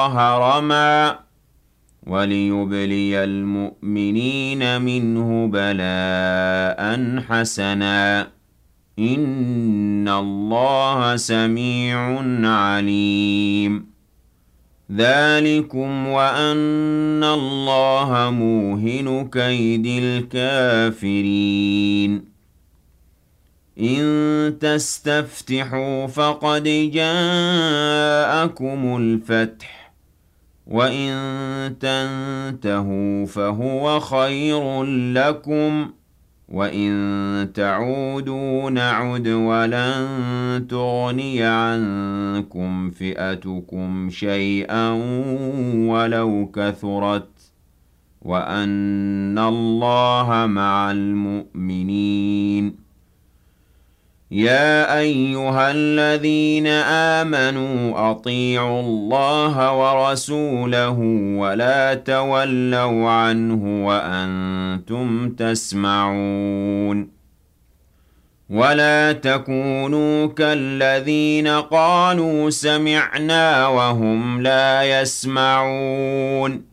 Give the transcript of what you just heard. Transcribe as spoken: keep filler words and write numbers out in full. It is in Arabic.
رمى وليبلي المؤمنين منه بلاء حسنا إن الله سميع عليم ذلكم وأن الله موهن كيد الكافرين إن تستفتحوا فقد جاءكم الفتح وَإِن تَنْتَهُوا فَهُوَ خَيْرٌ لَكُمْ وَإِن تَعُودُوا نَعُدْ وَلَن تُغْنِيَ عَنكُمْ فِئَتُكُمْ شَيْئًا وَلَوْ كَثُرَتْ وَأَنَّ اللَّهَ مَعَ الْمُؤْمِنِينَ يَا أَيُّهَا الَّذِينَ آمَنُوا أَطِيعُوا اللَّهَ وَرَسُولَهُ وَلَا تَوَلَّوْا عَنْهُ وَأَنْتُمْ تَسْمَعُونَ وَلَا تَكُونُوا كَالَّذِينَ قَالُوا سَمِعْنَا وَهُمْ لَا يَسْمَعُونَ